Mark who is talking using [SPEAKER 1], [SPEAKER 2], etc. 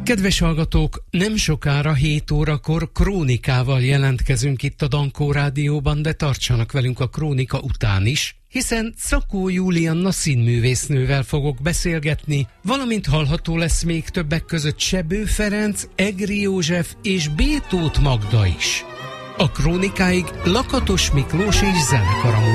[SPEAKER 1] Kedves hallgatók, nem sokára 7 órakor krónikával jelentkezünk itt a Dankó Rádióban, de tartsanak velünk a krónika után is, hiszen Szakó Julianna színművésznővel fogok beszélgetni, valamint hallható lesz még többek között Sebő Ferenc, Egri József és B. Tóth Magda is. A krónikáig Lakatos Miklós és zenekara